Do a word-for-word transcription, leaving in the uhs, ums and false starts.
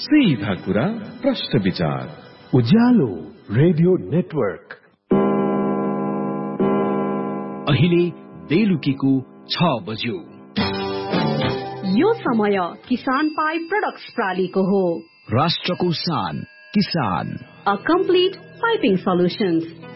सीधा कुरा प्रश्न विचार उज्यालो रेडियो नेटवर्क। अहिले बेलुकीको छ बज्यो। यो समय किसान पाई प्रोडक्ट्स प्रालीको हो। राष्ट्रको शान किसान। A complete piping solutions.